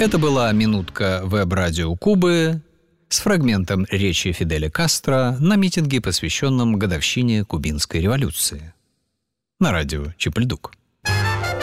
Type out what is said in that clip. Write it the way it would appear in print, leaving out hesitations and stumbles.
Это была минутка веб-радио Кубы с фрагментом речи Фиделя Кастро на митинге, посвященном годовщине Кубинской революции. На радио Чипльдук.